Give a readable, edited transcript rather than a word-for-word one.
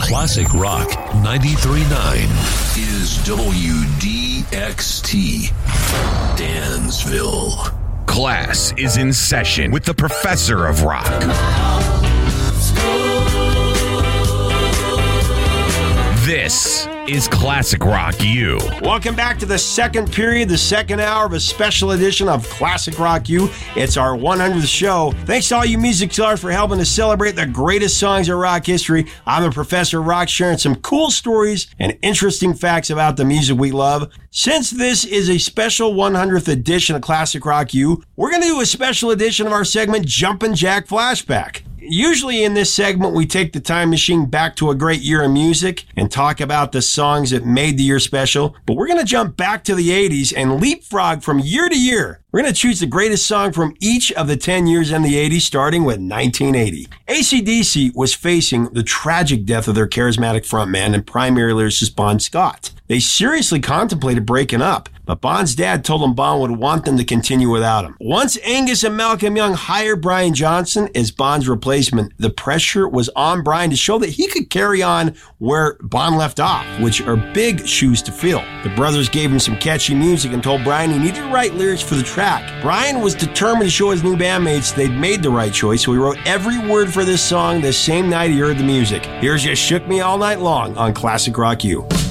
Classic Rock 93.9 is WDXT, Dansville. Class is in session with the Professor of Rock. This is Classic Rock U. Welcome back to the second period, the second hour of a special edition of Classic Rock U. It's our 100th show. Thanks to all you music stars for helping to celebrate the greatest songs of rock history. I'm the Professor of Rock, sharing some cool stories and interesting facts about the music we love. Since this is a special 100th edition of Classic Rock U, we're going to do a special edition of our segment Jumpin' Jack Flashback. Usually in this segment, we take the time machine back to a great year of music and talk about the songs that made the year special. But we're going to jump back to the 80s and leapfrog from year to year. We're going to choose the greatest song from each of the 10 years in the 80s, starting with 1980. AC/DC was facing the tragic death of their charismatic frontman and primary lyricist Bon Scott. They seriously contemplated breaking up, but Bon's dad told him Bon would want them to continue without him. Once Angus and Malcolm Young hired Brian Johnson as Bon's replacement, the pressure was on Brian to show that he could carry on where Bon left off, which are big shoes to fill. The brothers gave him some catchy music and told Brian he needed to write lyrics for the track. Brian was determined to show his new bandmates they'd made the right choice, so he wrote every word for this song the same night he heard the music. Here's Just Shook Me All Night Long on Classic Rock U.